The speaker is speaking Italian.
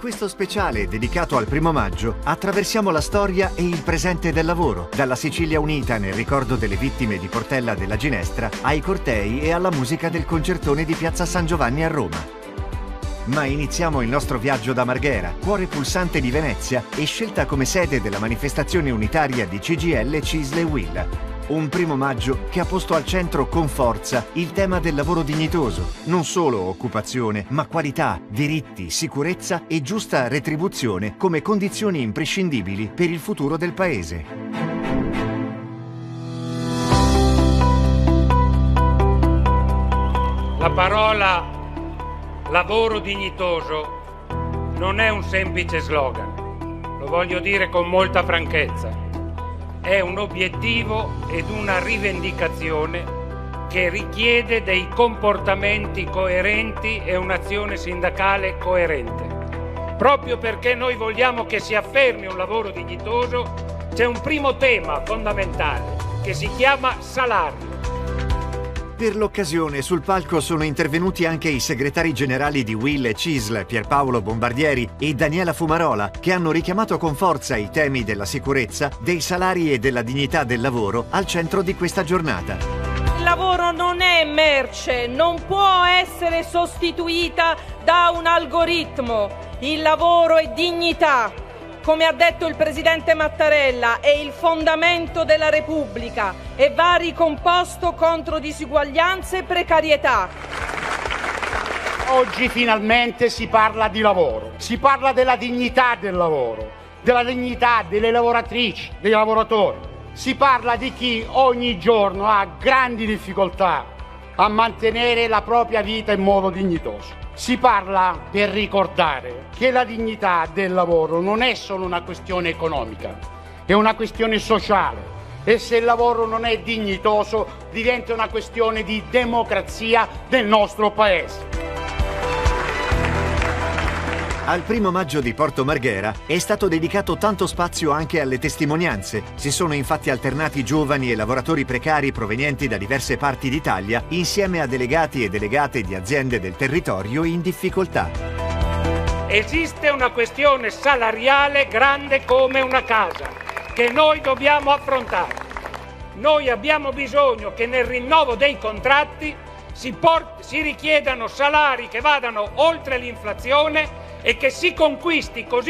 questo speciale dedicato al 1° maggio attraversiamo la storia e il presente del lavoro, dalla Sicilia unita nel ricordo delle vittime di Portella della Ginestra ai cortei e alla musica del concertone di Piazza San Giovanni a Roma. Ma iniziamo il nostro viaggio da Marghera, cuore pulsante di Venezia e scelta come sede della manifestazione unitaria di CGIL, CISL e UIL. Un 1° maggio che ha posto al centro con forza il tema del lavoro dignitoso, non solo occupazione, ma qualità, diritti, sicurezza e giusta retribuzione come condizioni imprescindibili per il futuro del Paese. La parola lavoro dignitoso non è un semplice slogan, lo voglio dire con molta franchezza. È un obiettivo ed una rivendicazione che richiede dei comportamenti coerenti e un'azione sindacale coerente. Proprio perché noi vogliamo che si affermi un lavoro dignitoso, c'è un primo tema fondamentale che si chiama salario. Per l'occasione sul palco sono intervenuti anche i segretari generali di UIL e CISL, Pierpaolo Bombardieri e Daniela Fumarola, che hanno richiamato con forza i temi della sicurezza, dei salari e della dignità del lavoro al centro di questa giornata. Il lavoro non è merce, non può essere sostituita da un algoritmo. Il lavoro è dignità. Come ha detto il Presidente Mattarella, è il fondamento della Repubblica e va ricomposto contro disuguaglianze e precarietà. Oggi finalmente si parla di lavoro, si parla della dignità del lavoro, della dignità delle lavoratrici, dei lavoratori. Si parla di chi ogni giorno ha grandi difficoltà a mantenere la propria vita in modo dignitoso. Si parla per ricordare che la dignità del lavoro non è solo una questione economica, è una questione sociale e se il lavoro non è dignitoso diventa una questione di democrazia del nostro Paese. Al 1° maggio di Porto Marghera è stato dedicato tanto spazio anche alle testimonianze. Si sono infatti alternati giovani e lavoratori precari provenienti da diverse parti d'Italia insieme a delegati e delegate di aziende del territorio in difficoltà. Esiste una questione salariale grande come una casa che noi dobbiamo affrontare. Noi abbiamo bisogno che nel rinnovo dei contratti si richiedano salari che vadano oltre l'inflazione e che si conquisti così